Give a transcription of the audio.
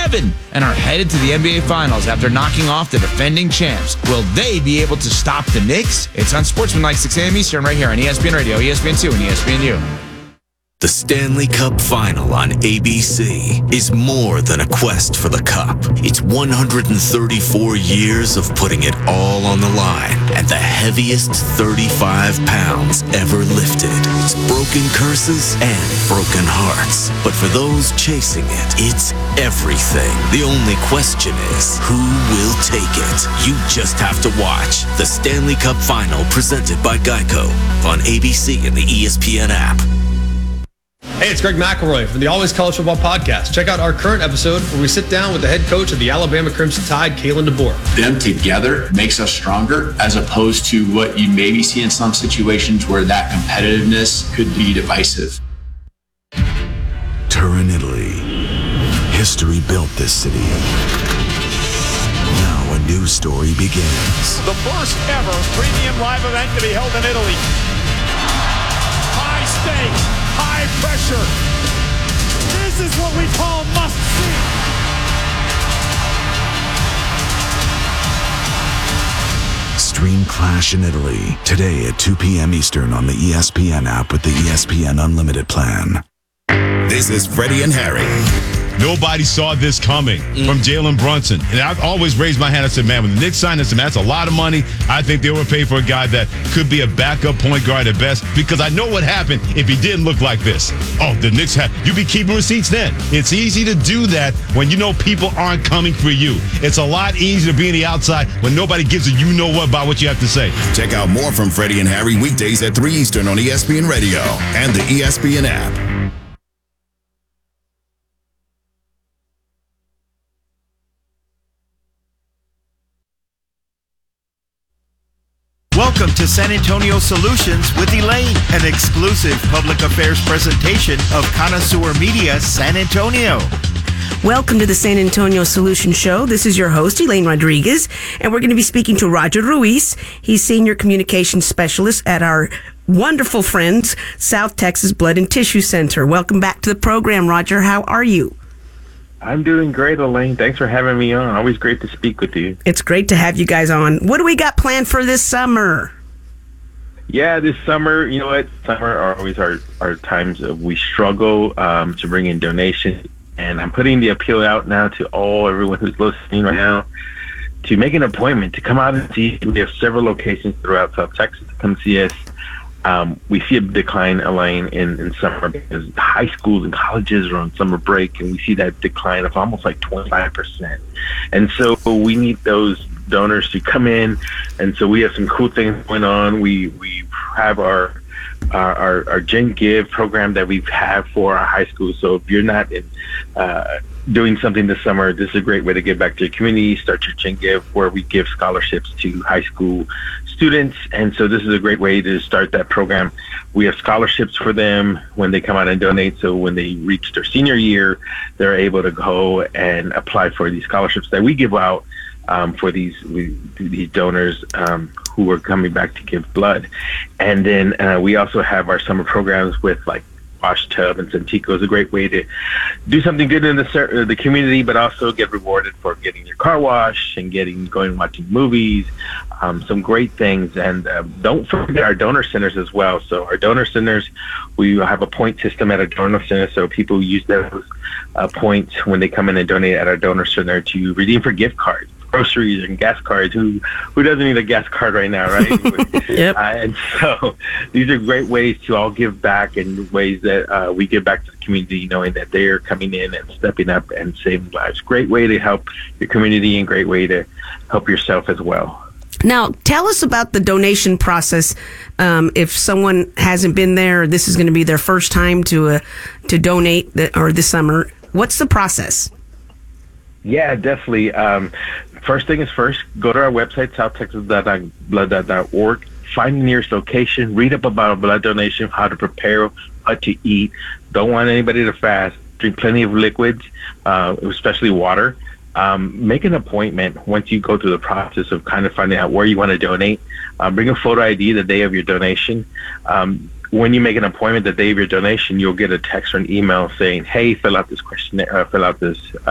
7 and are headed to the NBA Finals after knocking off the defending champs. Will they be able to stop the Knicks? It's on Sportsmanlike 6 a.m. Eastern right here on ESPN Radio, ESPN2, and ESPNU. The Stanley Cup Final on ABC is more than a quest for the cup. It's 134 years of putting it all on the line and the heaviest 35 pounds ever lifted. It's broken curses and broken hearts. But for those chasing it, it's everything. The only question is, who will take it? You just have to watch the Stanley Cup Final presented by Geico on ABC and the ESPN app. Hey, it's Greg McElroy from the Always College Football Podcast. Check out our current episode where we sit down with the head coach of the Alabama Crimson Tide, Kalen DeBoer. Them together makes us stronger, as opposed to what you maybe see in some situations where that competitiveness could be divisive. Turin, Italy. History built this city. Now a new story begins. The first ever premium live event to be held in Italy. High stakes. High pressure. This is what we call must see. Stream Clash in Italy today at 2 p.m. Eastern on the ESPN app with the ESPN Unlimited plan. This is Freddie and Harry. Nobody saw this coming from Jalen Brunson. And I've always raised my hand and said, man, when the Knicks signed this, man, that's a lot of money. I think they were paid for a guy that could be a backup point guard at best, because I know what happened if he didn't look like this. Oh, the Knicks you'd be keeping receipts then. It's easy to do that when you know people aren't coming for you. It's a lot easier to be on the outside when nobody gives a you-know-what about what you have to say. Check out more from Freddie and Harry weekdays at 3 Eastern on ESPN Radio and the ESPN app. Welcome to San Antonio Solutions with Elaine, an exclusive public affairs presentation of Connoisseur Media San Antonio. Welcome to the San Antonio Solutions Show. This is your host, Elaine Rodriguez, and we're going to be speaking to Roger Ruiz. He's Senior Communications Specialist at our wonderful friends, South Texas Blood and Tissue Center. Welcome back to the program, Roger. How are you? I'm doing great, Elaine. Thanks for having me on. Always great to speak with you. It's great to have you guys on. What do we got planned for this summer? Yeah, this summer, you know what? Summer are always our times of we struggle to bring in donations. And I'm putting the appeal out now to everyone who's listening right now to make an appointment to come out and see. We have several locations throughout South Texas to come see us. We see a decline, Elaine, in summer because high schools and colleges are on summer break, and we see that decline of almost like 25%. And so we need those donors to come in, and so we have some cool things going on. We have our Gen Give program that we have for our high schools. So if you're not doing something this summer, this is a great way to give back to your community. Start your Gen Give, where we give scholarships to high school students, and so this is a great way to start that program. We have scholarships for them when they come out and donate, so when they reach their senior year, they're able to go and apply for these scholarships that we give out for these donors who are coming back to give blood. And then we also have our summer programs with like Wash Tub and Santico. Is a great way to do something good in the community, but also get rewarded for getting your car washed and going and watching movies. Some great things. And don't forget our donor centers as well. So our donor centers, we have a point system at our donor center, so people use those points when they come in and donate at our donor center to redeem for gift cards, groceries, and gas cards. Who doesn't need a gas card right now, right? Yep. And so these are great ways to all give back, and ways that we give back to the community, knowing that they are coming in and stepping up and saving lives. Great way to help your community, and great way to help yourself as well. Now, tell us about the donation process. If someone hasn't been there, or this is going to be their first time to donate or this summer, what's the process? Yeah, definitely. First thing is first, go to our website, southtexas.blood.org. Find the nearest location. Read up about a blood donation, how to prepare, what to eat. Don't want anybody to fast. Drink plenty of liquids, especially water. Make an appointment once you go through the process of kind of finding out where you want to donate. Bring a photo ID the day of your donation. When you make an appointment the day of your donation, you'll get a text or an email saying, hey, fill out this questionnaire, fill out this